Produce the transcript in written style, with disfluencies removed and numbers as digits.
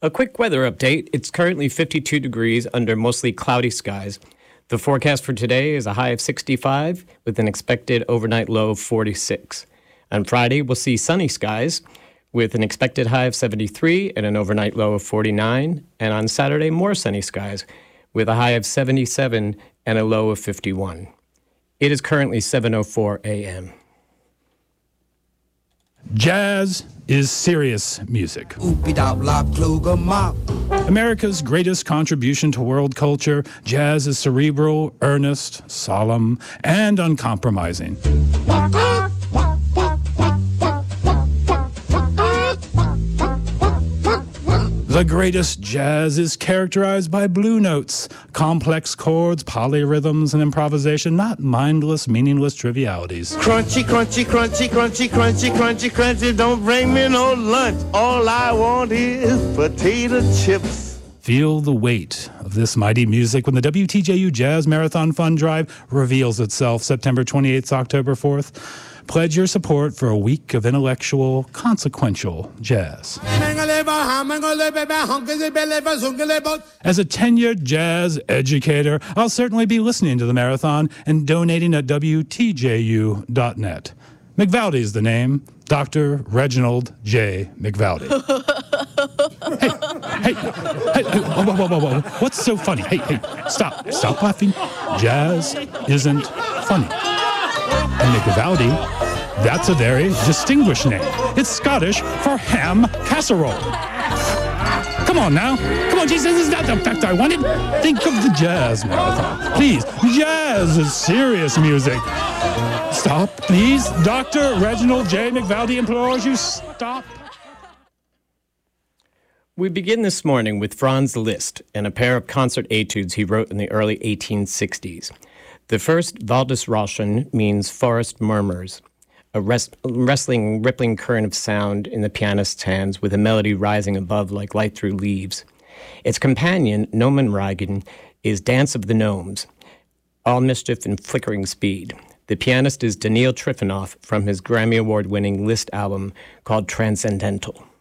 A quick weather update. It's currently 52 degrees under mostly cloudy skies. The forecast for today is a high of 65 with an expected overnight low of 46. On Friday, we'll see sunny skies with an expected high of 73 and an overnight low of 49. And on Saturday, more sunny skies with a high of 77 and a low of 51. It is currently 7:04 a.m. Jazz is serious music. America's greatest contribution to world culture, jazz is cerebral, earnest, solemn, and uncompromising. The greatest jazz is characterized by blue notes, complex chords, polyrhythms, and improvisation, not mindless, meaningless trivialities. Crunchy, crunchy, crunchy, crunchy, crunchy, crunchy, crunchy, don't bring me no lunch. All I want is potato chips. Feel the weight of this mighty music when the WTJU Jazz Marathon Fund Drive reveals itself September 28th to October 4th. Pledge your support for a week of intellectual, consequential jazz. As a tenured jazz educator, I'll certainly be listening to the marathon and donating at WTJU.net. McValdy is the name. Dr. Reginald J. McValdy. Hey, whoa. What's so funny? Hey, stop laughing. Jazz isn't funny. And McValdy, that's a very distinguished name. It's Scottish for ham casserole. Come on now. Come on, Jesus, this is not the fact I wanted. Think of the jazz marathon. Please, jazz is serious music. Stop, please. Dr. Reginald J. McValdy implores you, stop. We begin this morning with Franz Liszt and a pair of concert etudes he wrote in the early 1860s. The first, Waldesrauschen, means forest murmurs, a rustling, rippling current of sound in the pianist's hands with a melody rising above like light through leaves. Its companion, Gnomenreigen, is Dance of the Gnomes, all mischief and flickering speed. The pianist is Daniil Trifonov from his Grammy Award-winning Liszt album called Transcendental.